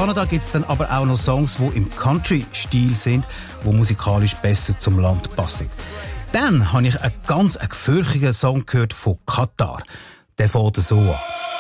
Kanada gibt es dann aber auch noch Songs, die im Country-Stil sind, die musikalisch besser zum Land passen. Dann habe ich einen ganz gefürchtigen Song gehört von Katar. Der fängt so an.